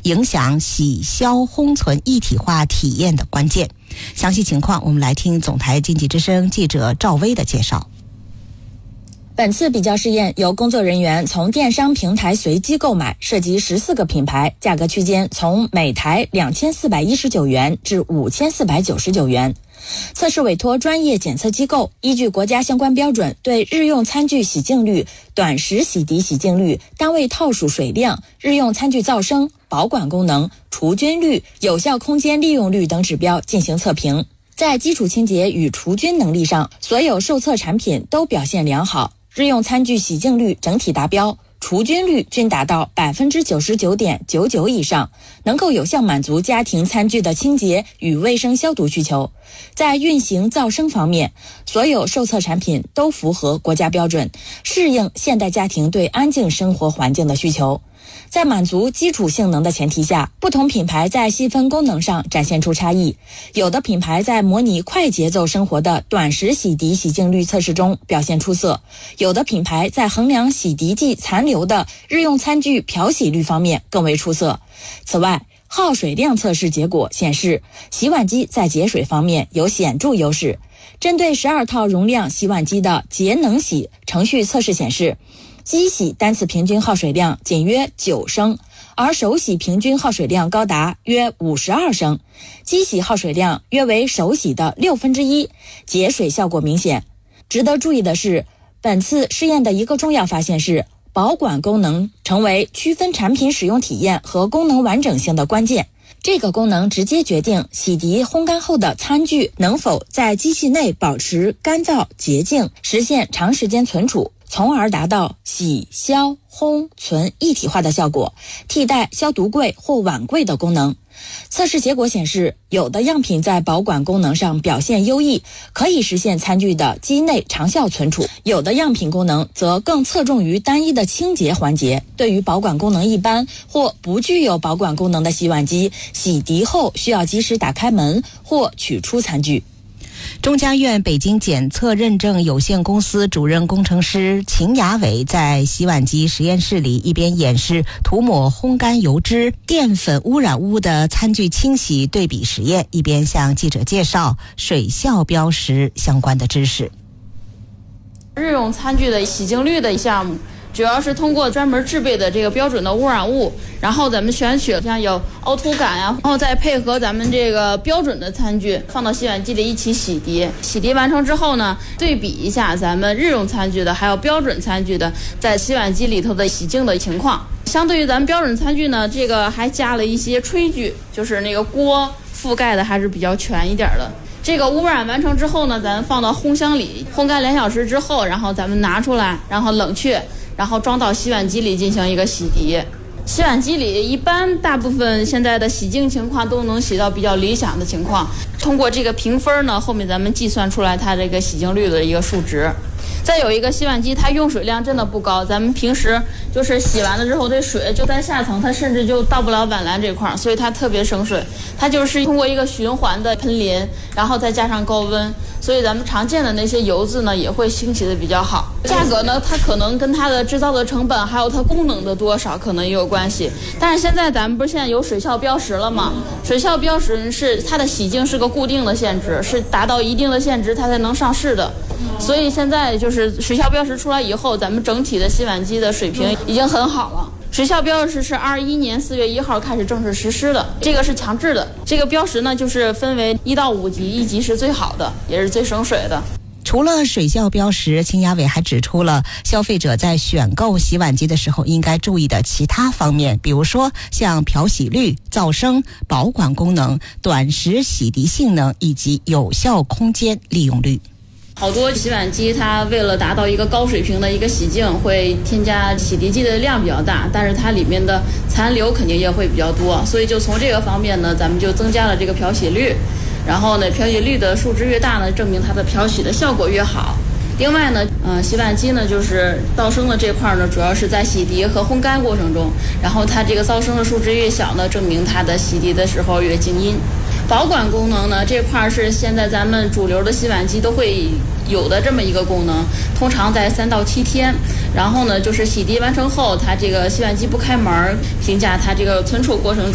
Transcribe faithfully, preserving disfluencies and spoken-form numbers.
影响洗消烘存一体化体验的关键。详细情况我们来听总台经济之声记者赵薇的介绍。 本次比较试验由工作人员从电商平台随机购买，涉及十四个品牌，价格区间从每台两千四百一十九元至五千四百九十九元。测试委托专业检测机构依据国家相关标准，对日用餐具洗净率、短时洗涤洗净率、单位套数水量、日用餐具噪声、保管功能、除菌率、有效空间利用率等指标进行测评。在基础清洁与除菌能力上，所有受测产品都表现良好，日用餐具洗净率整体达标，除菌率均达到 百分之九十九点九九 以上，能够有效满足家庭餐具的清洁与卫生消毒需求。在运行噪声方面，所有受测产品都符合国家标准，适应现代家庭对安静生活环境的需求。在满足基础性能的前提下，不同品牌在细分功能上展现出差异。有的品牌在模拟快节奏生活的短时洗涤洗净率测试中表现出色，有的品牌在衡量洗涤剂残留的日用餐具漂洗率方面更为出色。此外，耗水量测试结果显示，洗碗机在节水方面有显著优势。针对十二套容量洗碗机的节能洗程序测试显示，机洗单次平均耗水量仅约九升，而手洗平均耗水量高达约五十二升，机洗耗水量约为手洗的六分之一，节水效果明显。值得注意的是，本次试验的一个重要发现是，保管功能成为区分产品使用体验和功能完整性的关键。这个功能直接决定洗涤烘干后的餐具能否在机器内保持干燥洁净，实现长时间存储，从而达到洗消烘存一体化的效果，替代消毒柜或碗柜的功能。测试结果显示，有的样品在保管功能上表现优异，可以实现餐具的机内长效存储；有的样品功能则更侧重于单一的清洁环节。对于保管功能一般或不具有保管功能的洗碗机，洗涤后需要及时打开门或取出餐具。 中家院北京检测认证有限公司主任工程师秦雅伟在洗碗机实验室里一边演示涂抹烘干油脂、淀粉污染物的餐具清洗对比实验，一边向记者介绍水效标识相关的知识。 日用餐具的洗净率的项目主要是通过专门制备的这个标准的污染物，然后咱们选取像有凹凸感呀、啊，然后再配合咱们这个标准的餐具放到洗碗机里一起洗涤。洗涤完成之后呢，对比一下咱们日用餐具的还有标准餐具的在洗碗机里头的洗净的情况。相对于咱们标准餐具呢，这个还加了一些炊具，就是那个锅覆盖的还是比较全一点的。这个污染完成之后呢，咱放到烘箱里烘干两小时之后，然后咱们拿出来，然后冷却，然后装到洗碗机里进行一个洗涤。洗碗机里一般大部分现在的洗净情况都能洗到比较理想的情况。通过这个评分呢，后面咱们计算出来它这个洗净率的一个数值。再有一个洗碗机，它用水量真的不高，咱们平时就是洗完了之后，这水就在下层，它甚至就到不了碗篮这块儿，所以它特别省水。它就是通过一个循环的喷淋，然后再加上高温，所以咱们常见的那些油渍呢也会清洗的比较好。价格呢，它可能跟它的制造的成本还有它功能的多少可能也有关系。但是现在咱们不是现在有水效标识了吗？水效标识是它的洗净是个固定的限制，是达到一定的限值它才能上市的。所以现在就是水效标识出来以后，咱们整体的洗碗机的水平已经很好了。水效标识是二一年四月一号开始正式实施的，这个是强制的。这个标识呢，就是分为一到五级，一级是最好的，也是最省水的。 除了水效标识，秦雅伟还指出了消费者在选购洗碗机的时候应该注意的其他方面，比如说像漂洗率、噪声、保管功能、短时洗涤性能以及有效空间利用率。 好多洗碗机它为了达到一个高水平的一个洗净，会添加洗涤剂的量比较大，但是它里面的残留肯定也会比较多，所以就从这个方面呢，咱们就增加了这个漂洗率。然后呢，漂洗率的数值越大呢，证明它的漂洗的效果越好。另外呢，呃，洗碗机呢就是噪声的这块呢，主要是在洗涤和烘干过程中，然后它这个噪声的数值越小呢，证明它的洗涤的时候越静音。保管功能呢，这块是现在咱们主流的洗碗机都会有的这么一个功能，通常在三到七天。然后呢，就是洗涤完成后，它这个洗碗机不开门，评价它这个存储过程中